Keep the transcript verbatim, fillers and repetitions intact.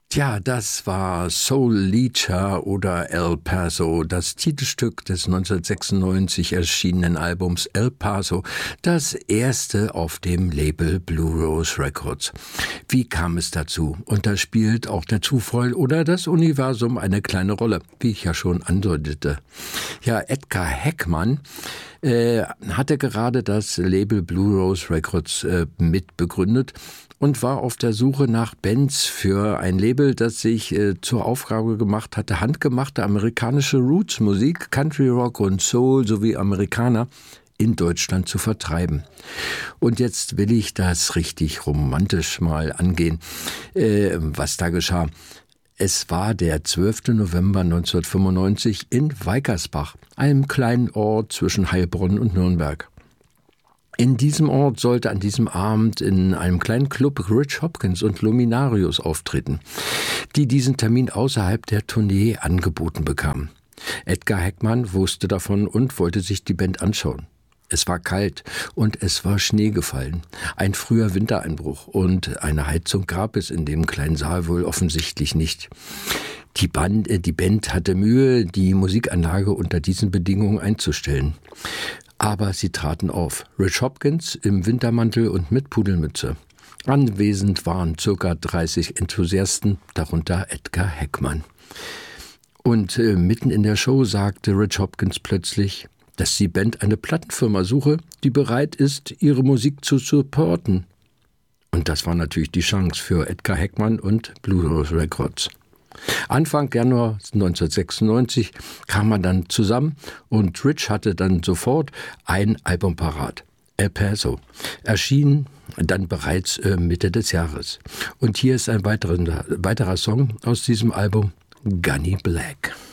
Tja, das war Soul Leacher oder El Paso, das Titelstück des neunzehnhundertsechsundneunzig erschienenen Albums El Paso, das erste auf dem Label Blue Rose Records. Wie kam es dazu? Und da spielt auch der Zufall oder das Universum eine kleine Rolle, wie ich ja schon andeutete. Ja, Edgar Heckmann äh, hatte gerade das Label Blue Rose Records äh, mitbegründet und war auf der Suche nach Bands für ein Label, das sich äh, zur Aufgabe gemacht hatte, handgemachte amerikanische Roots-Musik, Country Rock und Soul sowie Amerikaner in Deutschland zu vertreiben. Und jetzt will ich das richtig romantisch mal angehen, äh, was da geschah. Es war der zwölften November neunzehnhundertfünfundneunzig in Weikersbach, einem kleinen Ort zwischen Heilbronn und Nürnberg. In diesem Ort sollte an diesem Abend in einem kleinen Club Rich Hopkins und Luminarius auftreten, die diesen Termin außerhalb der Tournee angeboten bekamen. Edgar Heckmann wusste davon und wollte sich die Band anschauen. Es war kalt und es war Schnee gefallen, ein früher Wintereinbruch und eine Heizung gab es in dem kleinen Saal wohl offensichtlich nicht. Die Band, äh, die Band hatte Mühe, die Musikanlage unter diesen Bedingungen einzustellen. Aber sie traten auf. Rich Hopkins im Wintermantel und mit Pudelmütze. Anwesend waren ca. dreißig Enthusiasten, darunter Edgar Heckmann. Und äh, mitten in der Show sagte Rich Hopkins plötzlich, dass die Band eine Plattenfirma suche, die bereit ist, ihre Musik zu supporten. Und das war natürlich die Chance für Edgar Heckmann und Blue Rose Records. Anfang Januar neunzehnhundertsechsundneunzig kam man dann zusammen und Rich hatte dann sofort ein Album parat. El Paso erschien dann bereits äh, Mitte des Jahres. Und hier ist ein weiterer, weiterer Song aus diesem Album, Gunny Black.